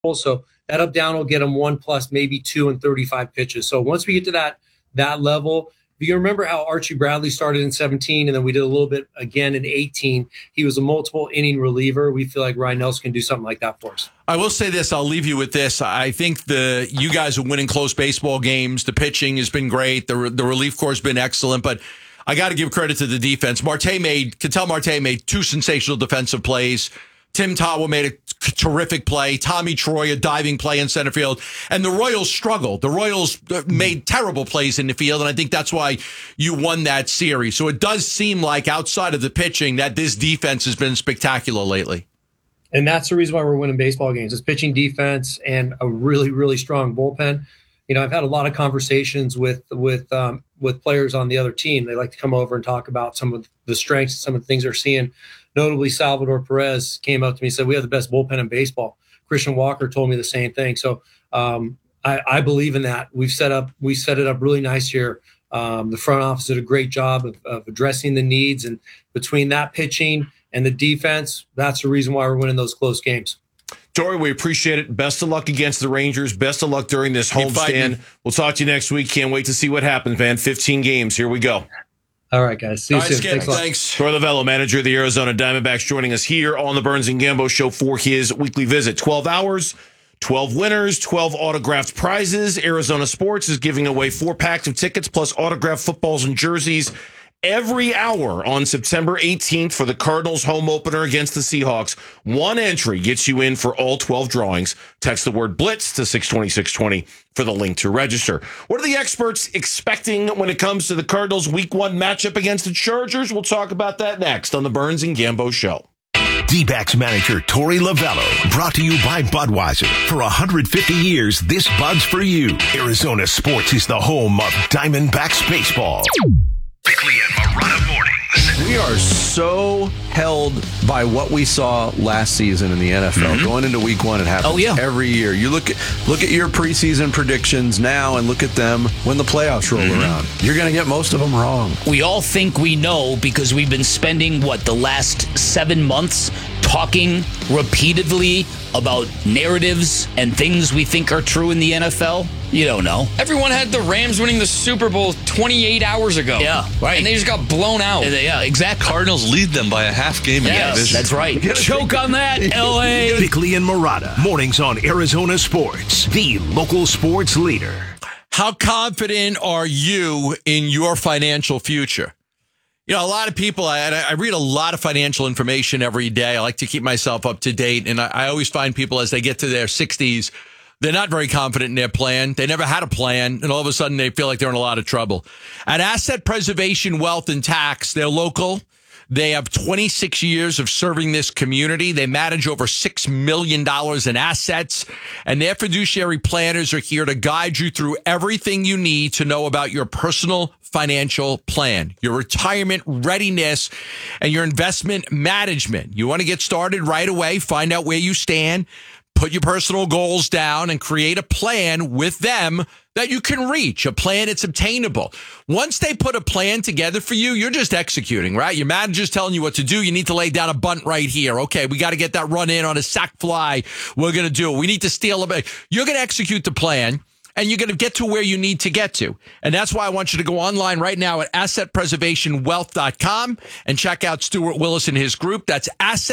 So that up down will get them 1+, maybe 2 and 35 pitches. So once we get to that level, if you remember how Archie Bradley started in 17, and then we did a little bit again in 18. He was a multiple inning reliever. We feel like Ryan Nelson can do something like that for us. I will say this. I'll leave you with this. I think you guys are winning close baseball games. The pitching has been great. The relief corps has been excellent, but I got to give credit to the defense. Ketel Marte made 2 sensational defensive plays. Tim Tawa made a terrific play. Tommy Troy, a diving play in center field. And the Royals struggled. The Royals made terrible plays in the field, and I think that's why you won that series. So it does seem like outside of the pitching that this defense has been spectacular lately. And that's the reason why we're winning baseball games. It's pitching, defense, and a really, really strong bullpen. You know, I've had a lot of conversations with players on the other team. They like to come over and talk about some of the strengths, some of the things they're seeing. Notably, Salvador Perez came up to me and said, we have the best bullpen in baseball. Christian Walker told me the same thing. So I believe in that. We set it up really nice here. The front office did a great job of addressing the needs. And between that pitching and the defense, that's the reason why we're winning those close games. Torey, we appreciate it. Best of luck against the Rangers. Best of luck during this homestand. We'll talk to you next week. Can't wait to see what happens, man. 15 games. Here we go. All right, guys. See you soon. Skip, thanks. Torey Lovullo, manager of the Arizona Diamondbacks, joining us here on the Burns and Gambo Show for his weekly visit. 12 hours, 12 winners, 12 autographed prizes. Arizona Sports is giving away 4 packs of tickets plus autographed footballs and jerseys every hour on September 18th for the Cardinals home opener against the Seahawks. 1 entry gets you in for all 12 drawings. Text the word BLITZ to 620-620 for the link to register. What are the experts expecting when it comes to the Cardinals' Week 1 matchup against the Chargers? We'll talk about that next on the Burns and Gambo Show. D-backs manager Torey Lovullo, brought to you by Budweiser. For 150 years, this Bud's for you. Arizona Sports is the home of Diamondbacks baseball. Bickley and Marotta mornings. We are so held by what we saw last season in the NFL. Going into week 1, it happens every year. You look at your preseason predictions now and look at them when the playoffs roll around. You're going to get most of them wrong. We all think we know because we've been spending, the last 7 months talking repeatedly about narratives and things we think are true in the NFL. You don't know. Everyone had the Rams winning the Super Bowl 28 hours ago. Yeah, right. And they just got blown out. Yeah, exactly. Cardinals lead them by a half game in the division. That's right. Choke on that, L.A. Bickley and Marotta, mornings on Arizona Sports, the local sports leader. How confident are you in your financial future? You know, a lot of people, I read a lot of financial information every day. I like to keep myself up to date. And I always find people as they get to their 60s, they're not very confident in their plan. They never had a plan. And all of a sudden they feel like they're in a lot of trouble. At Asset Preservation Wealth and Tax, they're local. They have 26 years of serving this community. They manage over $6 million in assets, and their fiduciary planners are here to guide you through everything you need to know about your personal financial plan, your retirement readiness, and your investment management. You want to get started right away, find out where you stand, put your personal goals down, and create a plan with them that you can reach, a plan that's obtainable. Once they put a plan together for you, you're just executing, right? Your manager's telling you what to do. You need to lay down a bunt right here. Okay, we got to get that run in on a sac fly. We're going to do it. We need to steal a bit. You're going to execute the plan, and you're going to get to where you need to get to. And that's why I want you to go online right now at assetpreservationwealth.com and check out Stuart Willis and his group. That's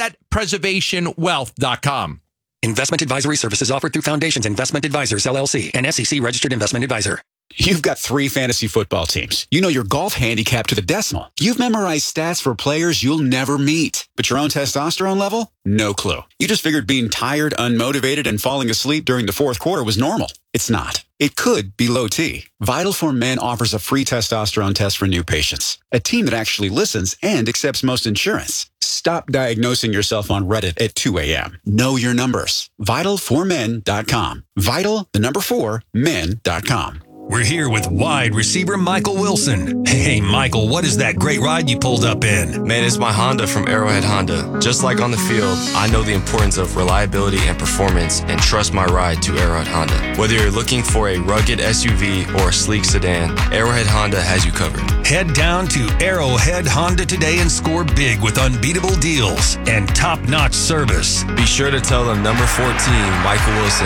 assetpreservationwealth.com. Investment advisory services offered through Foundations Investment Advisors, LLC, an SEC registered investment advisor. You've got 3 fantasy football teams. You know your golf handicap to the decimal. You've memorized stats for players you'll never meet. But your own testosterone level? No clue. You just figured being tired, unmotivated, and falling asleep during the fourth quarter was normal. It's not. It could be low T. Vital for Men offers a free testosterone test for new patients. A team that actually listens and accepts most insurance. Stop diagnosing yourself on Reddit at 2 a.m. Know your numbers. Vital4men.com. Vital, the number 4, men.com. We're here with wide receiver Michael Wilson. Hey, Michael, what is that great ride you pulled up in? Man, it's my Honda from Arrowhead Honda. Just like on the field, I know the importance of reliability and performance and trust my ride to Arrowhead Honda. Whether you're looking for a rugged SUV or a sleek sedan, Arrowhead Honda has you covered. Head down to Arrowhead Honda today and score big with unbeatable deals and top-notch service. Be sure to tell them number 14, Michael Wilson,